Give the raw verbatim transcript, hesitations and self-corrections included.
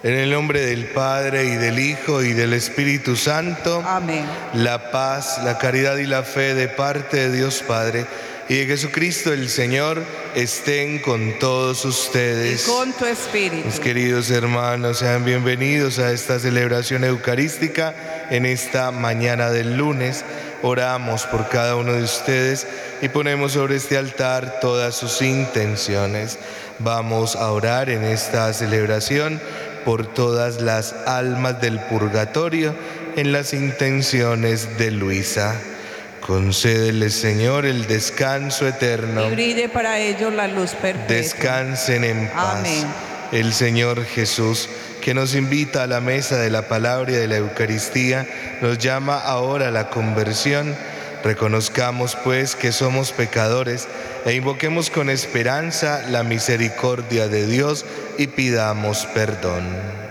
En el nombre del Padre, y del Hijo, y del Espíritu Santo. Amén. La paz, la caridad y la fe de parte de Dios Padre y de Jesucristo el Señor estén con todos ustedes. Y con tu espíritu. Mis queridos hermanos, sean bienvenidos a esta celebración eucarística en esta mañana del lunes. Oramos por cada uno de ustedes y ponemos sobre este altar todas sus intenciones. Vamos a orar en esta celebración por todas las almas del purgatorio en las intenciones de Luisa. Concédele, Señor, el descanso eterno. Y brille para ellos la luz perpetua. Descansen en paz. Amén. El Señor Jesús, que nos invita a la mesa de la palabra y de la Eucaristía, nos llama ahora a la conversión. Reconozcamos, pues, que somos pecadores e invoquemos con esperanza la misericordia de Dios y pidamos perdón.